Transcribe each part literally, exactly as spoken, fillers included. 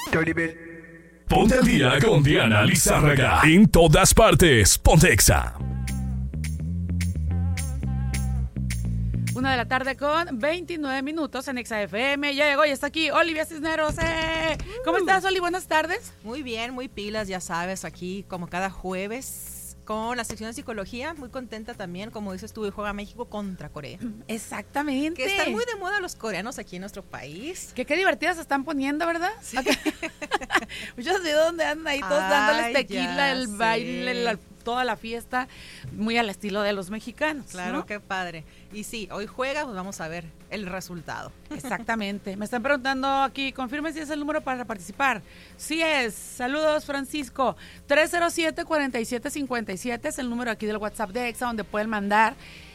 Ponte al día con Diana Lizárraga. En todas partes, Ponte Exa. Una de la tarde con veintinueve minutos en Exa F M. Ya llegó y está aquí Olivia Cisneros. ¡Eh! ¿Cómo uh. estás, Oli? Buenas tardes. Muy bien, muy pilas, ya sabes, aquí como cada jueves con la sección de psicología. Muy contenta también, como dices tú, y juega México contra Corea. Exactamente. Que están muy de moda los coreanos aquí en nuestro país. Que qué divertidas se están poniendo, ¿verdad? Sí. Muchos videos donde andan ahí todos Ay, dándoles tequila, el sé. baile, la, toda la fiesta, muy al estilo de los mexicanos. Claro, ¿no? Qué padre. Y sí, hoy juega, pues vamos a ver el resultado. Exactamente. Me están preguntando aquí, confirme si es el número para participar. Sí es. Saludos, Francisco. tres cero siete, cuatro siete cinco siete es el número aquí del WhatsApp de Exa, donde pueden mandar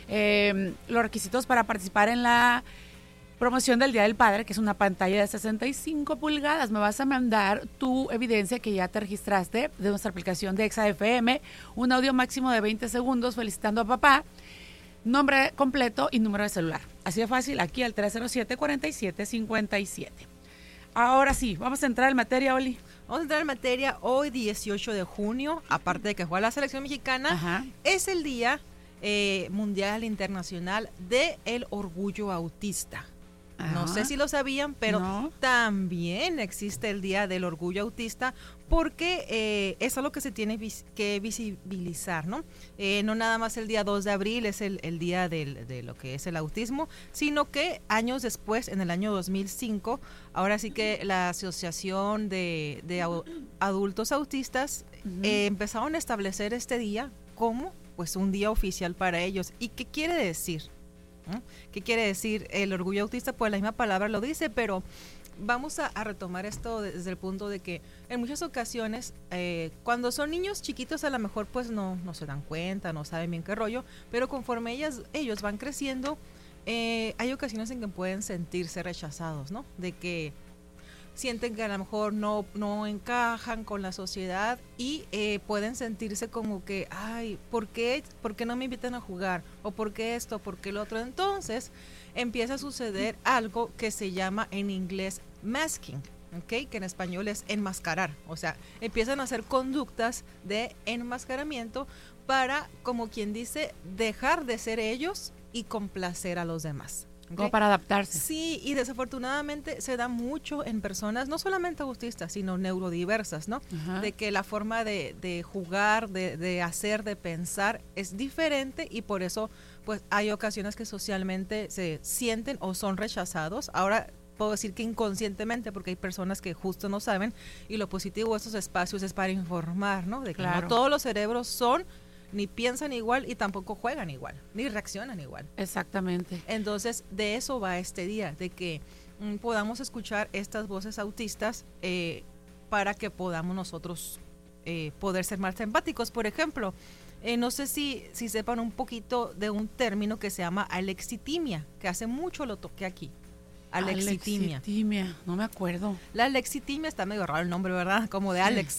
eh, los requisitos para participar en la promoción del Día del Padre, que es una pantalla de sesenta y cinco pulgadas. Me vas a mandar tu evidencia que ya te registraste de nuestra aplicación de Exa F M, un audio máximo de veinte segundos felicitando a papá, nombre completo y número de celular. Así de fácil, aquí al tres cero siete, cuatro siete cinco siete. Ahora sí, vamos a entrar en materia, Oli. Vamos a entrar en materia hoy, dieciocho de junio, aparte de que juega la selección mexicana, Ajá. es el Día eh, Mundial Internacional del Orgullo Autista. Ajá. No sé si lo sabían, pero no. también existe el Día del Orgullo Autista porque eh, es algo que se tiene vis- que visibilizar, ¿no? Eh, no nada más el día dos de abril es el, el día del, de lo que es el autismo, sino que años después, en el año dos mil cinco, ahora sí que la Asociación de, de au- Adultos Autistas uh-huh. eh, empezaron a establecer este día como pues un día oficial para ellos. ¿Y qué quiere decir? ¿Mm? ¿Qué quiere decir el orgullo autista? Pues la misma palabra lo dice, pero vamos a, a retomar esto desde el punto de que en muchas ocasiones eh, cuando son niños chiquitos a lo mejor pues no, no se dan cuenta, no saben bien qué rollo, pero conforme ellas, ellos van creciendo eh, hay ocasiones en que pueden sentirse rechazados, ¿no? De que sienten que a lo mejor no, no encajan con la sociedad y eh, pueden sentirse como que, ay, ¿por qué, ¿por qué no me invitan a jugar? ¿O por qué esto? ¿Por qué lo otro? Entonces empieza a suceder algo que se llama en inglés masking, ¿okay? Que en español es enmascarar. O sea, empiezan a hacer conductas de enmascaramiento para, como quien dice, dejar de ser ellos y complacer a los demás. ¿Okay? Como para adaptarse. Sí, y desafortunadamente se da mucho en personas, no solamente autistas, sino neurodiversas, ¿no? Ajá. De que la forma de, de jugar, de, de hacer, de pensar es diferente y por eso pues hay ocasiones que socialmente se sienten o son rechazados. Ahora puedo decir que inconscientemente, porque hay personas que justo no saben, y lo positivo de estos espacios es para informar, ¿no? De que claro. no todos los cerebros son ni piensan igual y tampoco juegan igual, ni reaccionan igual. Exactamente. Entonces, de eso va este día, de que mm, podamos escuchar estas voces autistas eh, para que podamos nosotros eh, poder ser más empáticos. Por ejemplo, eh, no sé si, si sepan un poquito de un término que se llama alexitimia, que hace mucho lo toqué aquí. Alexitimia. Alexitimia, no me acuerdo. La alexitimia, está medio raro el nombre, ¿verdad? Como de Alex.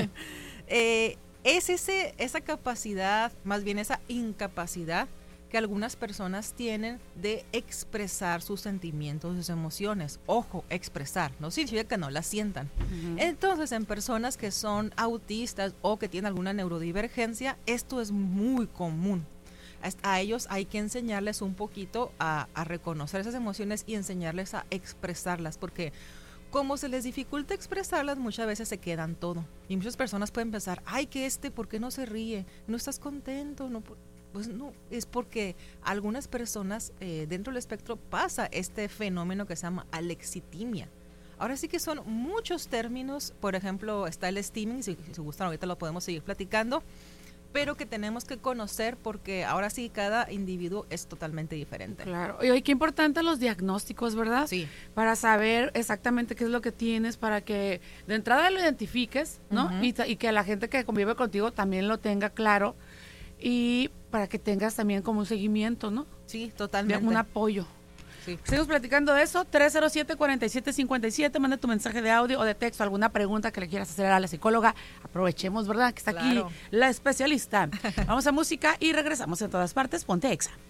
eh, Es ese, esa capacidad, más bien esa incapacidad que algunas personas tienen de expresar sus sentimientos, sus emociones. Ojo, expresar, no significa que no las sientan. Uh-huh. Entonces, en personas que son autistas o que tienen alguna neurodivergencia, esto es muy común. A ellos hay que enseñarles un poquito a, a reconocer esas emociones y enseñarles a expresarlas, porque como se les dificulta expresarlas, muchas veces se quedan todo. Y muchas personas pueden pensar, ay, que este, ¿por qué no se ríe? ¿No estás contento? No, pues no, es porque algunas personas eh, dentro del espectro pasa este fenómeno que se llama alexitimia. Ahora sí que son muchos términos, por ejemplo, está el steaming, si, si gustan ahorita lo podemos seguir platicando, pero que tenemos que conocer porque ahora sí cada individuo es totalmente diferente. Claro, y qué importante los diagnósticos, ¿verdad? Sí. Para saber exactamente qué es lo que tienes, para que de entrada lo identifiques, ¿no? Uh-huh. y, y que la gente que convive contigo también lo tenga claro y para que tengas también como un seguimiento, ¿no? Sí, totalmente. De un apoyo. Sí. Seguimos platicando de eso, tres cero siete, cuatro siete cinco siete, manda tu mensaje de audio o de texto, alguna pregunta que le quieras hacer a la psicóloga. Aprovechemos, ¿verdad? Que está claro. Aquí la especialista. Vamos a música y regresamos en todas partes. Ponte Exa.